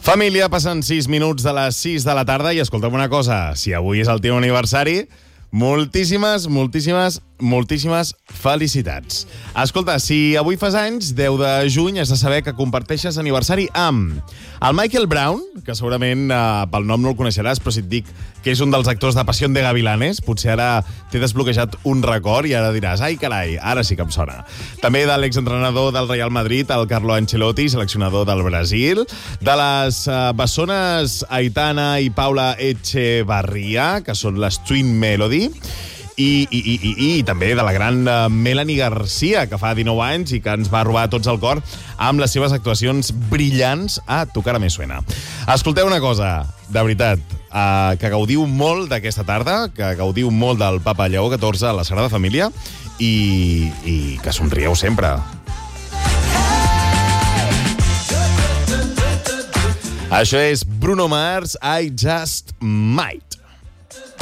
Família, passen 6 minuts de les 6 de la tarda i escolta'm una cosa, si avui és el teu aniversari, moltíssimes felicitats. Escolta, si avui fas anys, 10 de juny, has de saber que comparteixes aniversari amb el Michael Brown, que segurament pel nom no el coneixeràs, però si et dic que és un dels actors de Pasión de Gavilanes, potser ara t'he desbloquejat un record i ara diràs, ai carai, ara sí que em sona. També de l'exentrenador del Real Madrid, el Carlo Ancelotti, seleccionador del Brasil, de les bessones Aitana i Paula Echevarría, que són les Twin Melody, i també de la gran Melanie Garcia, que fa 19 anys i que ens va robar tots el cor amb les seves actuacions brillants a Tu cara me suena. Escolteu una cosa, de veritat, que gaudiu molt d'aquesta tarda, que gaudiu molt del Papa Lleó XIV a la Sagrada Família i que somrieu sempre. Això és Bruno Mars, I Just Might.